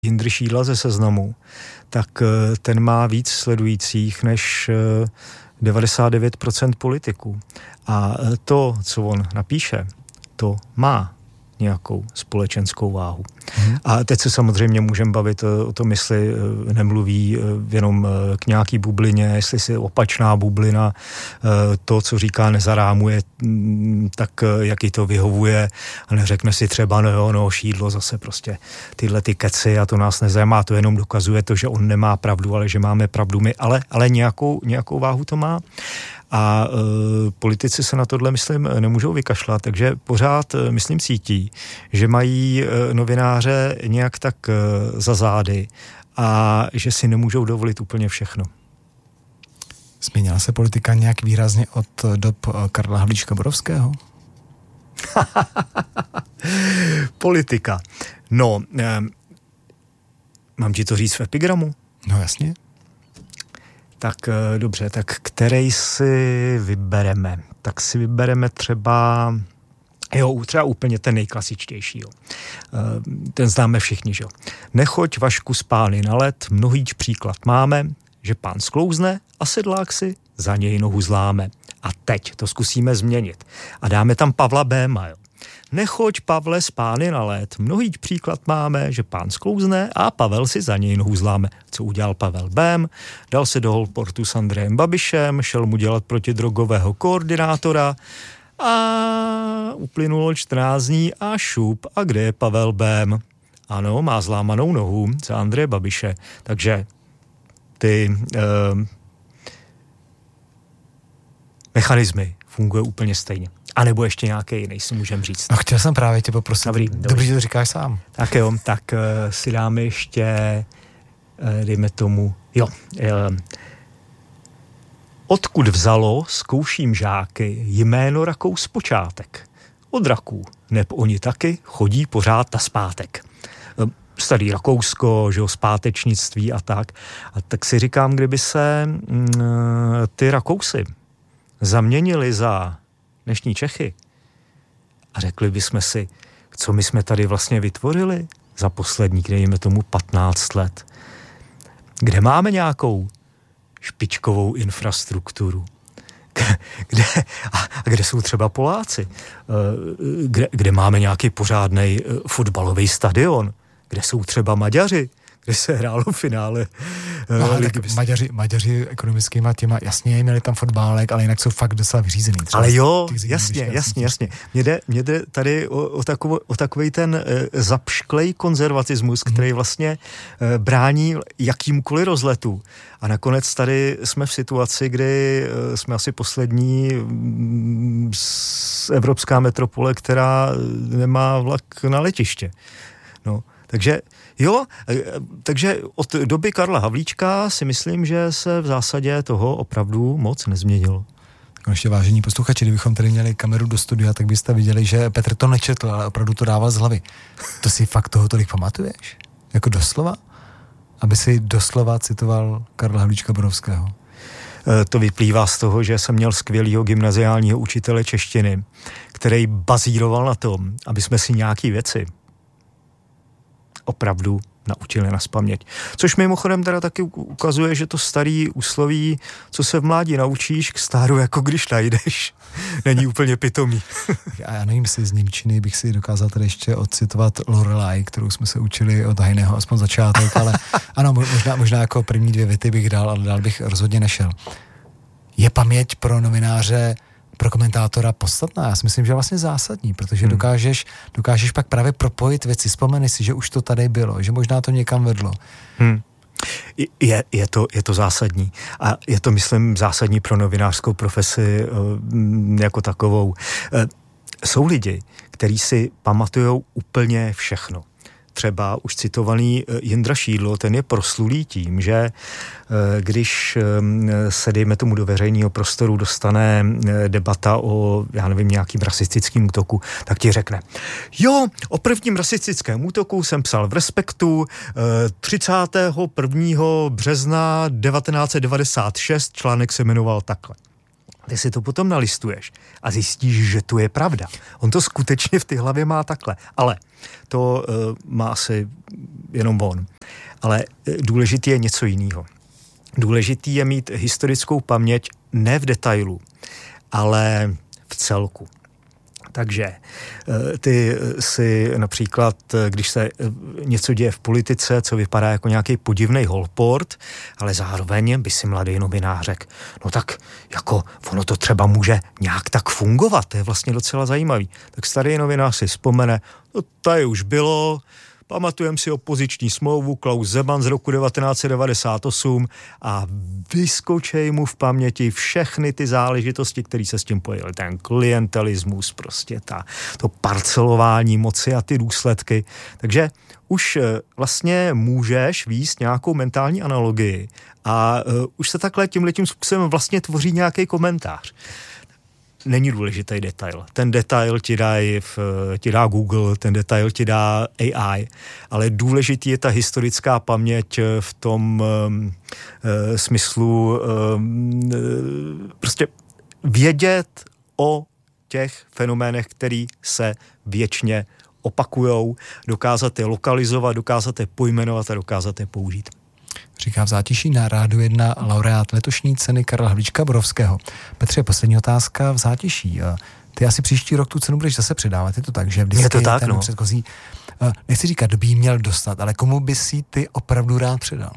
Jindry Šídla ze Seznamu, tak ten má víc sledujících než 99% politiků. A to, co on napíše, to má nějakou společenskou váhu. A teď se samozřejmě můžeme bavit o tom, jestli nemluví jenom k nějaký bublině, jestli si opačná bublina to, co říká, nezarámuje tak, jak jí to vyhovuje, a neřekne si třeba, Šídlo zase prostě tyhle ty keci a to nás nezajímá, to jenom dokazuje to, že on nemá pravdu, ale že máme pravdu my, ale nějakou váhu to má. A politici se na tohle, myslím, nemůžou vykašlat, takže pořád, myslím, cítí, že mají novináře nějak tak za zády a že si nemůžou dovolit úplně všechno. Změnila se politika nějak výrazně od dob Karla Havlíčka Borovského? Politika. No, mám ti to říct v epigramu? No jasně. Tak dobře, tak který si vybereme? Tak si vybereme třeba úplně ten nejklasičtější. Jo. Ten známe všichni, že jo. Nechoď, Vašku, z pány na led, mnohýč příklad máme, že pán sklouzne a sedlák si za něj nohu zláme. A teď to zkusíme změnit. A dáme tam Pavla Béma, jo. Nechoď, Pavle, z pány na led, mnohýč příklad máme, že pán sklouzne a Pavel si za něj nohu zláme. Co udělal Pavel Bém? Dal se do holportu s Andrejem Babišem, šel mu dělat protidrogového koordinátora a uplynulo 14 dní a šup. A kde je Pavel Bém? Ano, má zlámanou nohu za Andreje Babiše. Takže ty mechanismy fungují úplně stejně. A nebo ještě nějaký jiný, si můžem říct. No, chtěl jsem právě tě poprosit. Dobrý, že to říkáš sám. Tak jo, tak si dáme ještě, dejme tomu, odkud vzalo, zkouším žáky, jméno rakou zpočátek. Od raků, neb oni taky chodí pořád na zpátek. Starý Rakousko, že jo, zpátečnictví a tak. A tak si říkám, kdyby se ty Rakousy zaměnili za dnešní Čechy a řekli bychom si, co my jsme tady vlastně vytvořili za poslední, dejme tomu 15 let. Kde máme nějakou špičkovou infrastrukturu? Kde jsou třeba Poláci? Kde máme nějaký pořádnej fotbalový stadion? Kde jsou třeba Maďaři? Kde se hrálo v finále. Maďaři ekonomickýma těma, jasně, měli tam fotbálek, ale jinak jsou fakt docela vyřízený. Ale jo, jasně. Mně jde tady o takovej ten zapšklej konzervatismus, který vlastně brání jakýmkoliv rozletu. A nakonec tady jsme v situaci, kdy jsme asi poslední evropská metropole, která nemá vlak na letiště. No, takže od doby Karla Havlíčka si myslím, že se v zásadě toho opravdu moc nezměnilo. Ještě vážení posluchači, kdybychom tady měli kameru do studia, tak byste viděli, že Petr to nečetl, ale opravdu to dával z hlavy. To si fakt toho tolik pamatuješ? Jako doslova? Aby si doslova citoval Karla Havlíčka Borovského. To vyplývá z toho, že jsem měl skvělýho gymnaziálního učitele češtiny, který bazíroval na tom, aby jsme si nějaký věci opravdu naučili nazpaměť. Což mimochodem teda taky ukazuje, že to starý úsloví, co se v mládí naučíš, k stáru jako když najdeš, není úplně pitomý. Já nevím, jestli z němčiny bych si dokázal tady ještě odcitovat Lorelai, kterou jsme se učili od Heineho, aspoň začátek, ale ano, možná jako první 2 věty bych dal, ale dál bych rozhodně nešel. Je paměť pro novináře, pro komentátora podstatná. Já si myslím, že vlastně zásadní, protože dokážeš pak právě propojit věci. Vzpomeni si, že už to tady bylo, že možná to někam vedlo. Je to zásadní. A je to, myslím, zásadní pro novinářskou profesi jako takovou. Jsou lidi, kteří si pamatujou úplně všechno. Třeba už citovaný Jindra Šídlo, ten je proslulý tím, že když se, dejme tomu, do veřejného prostoru dostane debata o, já nevím, nějakým rasistickým útoku, tak ti řekne, jo, o prvním rasistickém útoku jsem psal v Respektu 31. března 1996, článek se jmenoval takhle. ty si to potom nalistuješ a zjistíš, že to je pravda. On to skutečně v té hlavě má takhle. Ale to má asi jenom on. Ale důležitý je něco jiného. Důležitý je mít historickou paměť ne v detailu, ale v celku. Takže ty si například, když se něco děje v politice, co vypadá jako nějaký podivný holport, ale zároveň by si mladý novinář řekl, no tak jako ono to třeba může nějak tak fungovat, to je vlastně docela zajímavý. Tak starý novinář si vzpomene, no tady už bylo, pamatujeme si opoziční smlouvu Klaus Zeman z roku 1998 a vyskočej mu v paměti všechny ty záležitosti, které se s tím pojily. Ten klientelismus, prostě to parcelování moci a ty důsledky. Takže už vlastně můžeš vést nějakou mentální analogii a už se takhle tímhletím způsobem vlastně tvoří nějaký komentář. Není důležitý detail. Ten detail ti dá Google, ten detail ti dá AI, ale důležitý je ta historická paměť v tom smyslu prostě vědět o těch fenoménech, který se věčně opakujou, dokázat je lokalizovat, dokázat je pojmenovat a dokázat je použít. Říká v Zátiší na Rádiu 1 laureát letošní ceny Karla Havlíčka Borovského. Petře, poslední otázka v Zátiší. Ty asi příští rok tu cenu budeš zase předávat. Je to tak, že vždycky to tak, ten předchozí, nechci říkat, kdo by jí měl dostat, ale komu by si ty opravdu rád předal?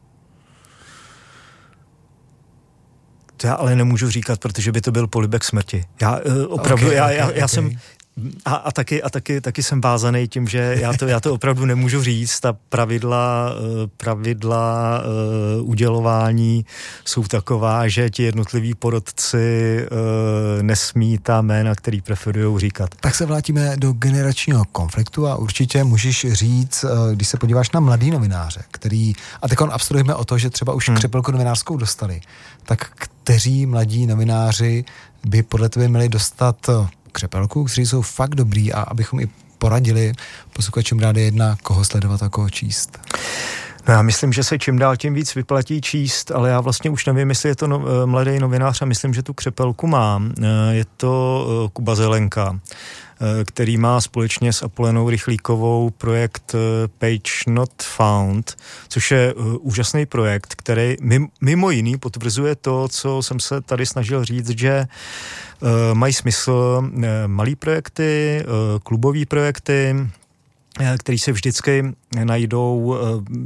To já ale nemůžu říkat, protože by to byl polibek smrti. Já opravdu, já jsem... A taky jsem vázaný tím, že já to opravdu nemůžu říct. Ta pravidla udělování jsou taková, že ti jednotliví porotci nesmí ta jména, který preferujou říkat. Tak se vrátíme do generačního konfliktu a určitě můžeš říct, když se podíváš na mladý novináře, který, a teď abstrahujeme o to, že třeba už křepelku novinářskou dostali, tak kteří mladí novináři by podle tebe měli dostat křepelku, kteří jsou fakt dobrý a abychom i poradili posluchačům Rádia 1, koho sledovat a koho číst? No já myslím, že se čím dál tím víc vyplatí číst, ale já vlastně už nevím, jestli je to mladý novinář a myslím, že tu křepelku má. Je to Kuba Zelenka, který má společně s Apolenou Rychlíkovou projekt Page Not Found, což je úžasný projekt, který mimo jiný potvrzuje to, co jsem se tady snažil říct, že mají smysl malý projekty, klubový projekty, který se vždycky najdou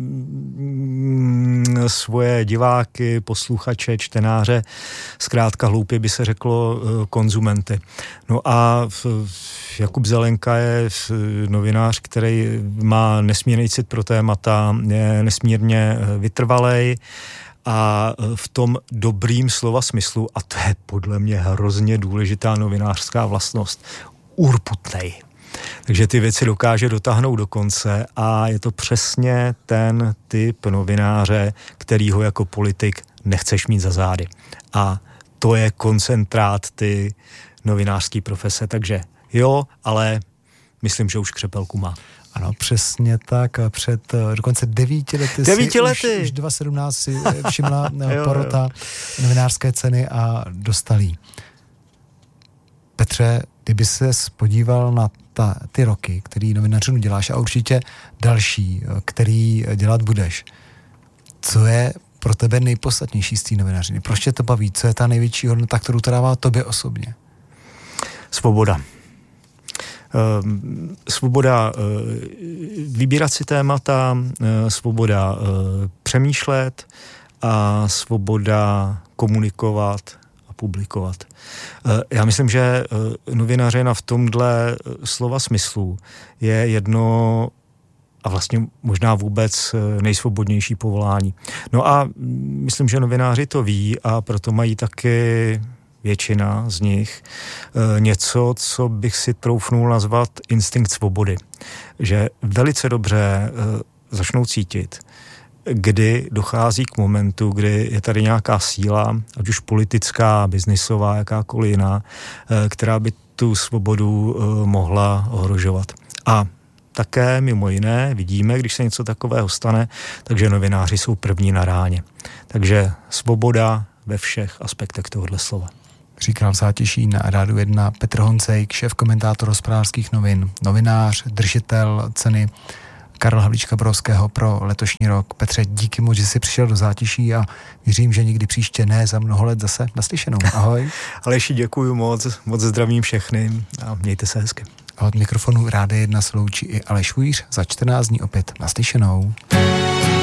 svoje diváky, posluchače, čtenáře, zkrátka hloupě by se řeklo konzumenty. No a Jakub Zelenka je novinář, který má nesmírný cit pro témata, je nesmírně vytrvalej a v tom dobrým slova smyslu, a to je podle mě hrozně důležitá novinářská vlastnost, urputnej. Takže ty věci dokáže dotáhnout do konce a je to přesně ten typ novináře, který ho jako politik nechceš mít za zády. A to je koncentrát ty novinářské profese. Takže jo, ale myslím, že už křepelku má. Ano, přesně tak. Před dokonce 9 lety už 2017 si všimla porota novinářské ceny a dostal jí. Petře, kdyby se podíval na ty roky, který novinařinu děláš a určitě další, který dělat budeš, co je pro tebe nejpodstatnější z té novinařiny? Proč tě to baví? Co je ta největší hodnota, kterou to dává tobě osobně? Svoboda. Svoboda vybírat si témata, svoboda přemýšlet a svoboda komunikovat a publikovat. Já myslím, že novinařina v tomhle slova smyslu je jedno a vlastně možná vůbec nejsvobodnější povolání. No a myslím, že novináři to ví a proto mají taky většina z nich něco, co bych si troufnul nazvat instinkt svobody. Že velice dobře začnou cítit, kdy dochází k momentu, kdy je tady nějaká síla, ať už politická, biznisová, jakákoliv jiná, která by tu svobodu mohla ohrožovat. A také mimo jiné vidíme, když se něco takového stane, takže novináři jsou první na ráně. Takže svoboda ve všech aspektech tohohle slova. Říkám Zátěší na Rádiu 1 Petr Honcejk, šéf-komentátor Hospodářských novin, novinář, držitel ceny Karla Havlíčka Borovského pro letošní rok. Petře, díky moc, že jsi přišel do Zátiší a věřím, že nikdy příště ne, za mnoho let zase naslyšenou. Ahoj. Aleši, děkuju moc zdravím všechny a mějte se hezky. A od mikrofonu Rádia 1 se loučí i Aleš Hůjíř, za 14 dní opět naslyšenou.